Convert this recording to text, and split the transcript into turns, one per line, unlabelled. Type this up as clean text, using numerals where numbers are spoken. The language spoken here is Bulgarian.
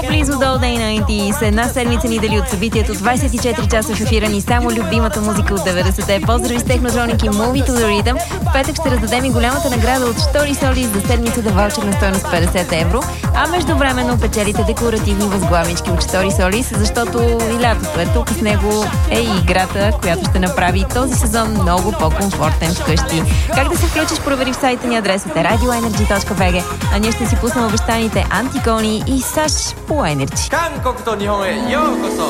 По-близо до Day 90 една седмица ни дали от събитието. 24 часа в ефира ни само любимата музика от 90-те. Поздрави с Технотроник и Move to the Rhythm. В петък ще раздадем и голямата награда от Story Solis за седмица да ваучер на стойност 50 евро. А междувременно печелите декоративни възглавнички от Story Solis, защото и лятото е тук. С него е и играта, която ще направи този сезон много по-комфортен вкъщи. Как да се включиш, провери в сайта ни, адресът е radioenergy.bg, а ние ще си пуснем обещаните Антикони и Саш по Energy.
韓国と日本へようこそ。